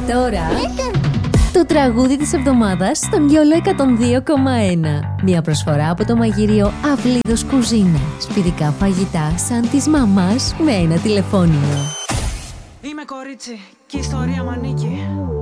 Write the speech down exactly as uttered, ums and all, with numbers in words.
Και τώρα το τραγούδι της εβδομάδας στον Γιόλο εκατόν δύο κόμμα ένα. Μια προσφορά από το μαγείριο Αυλίδος Κουζίνα. Σπιτικά φαγητά σαν της μαμάς με ένα τηλεφώνημα. Είμαι κορίτσι και η ιστορία μ' ανήκει.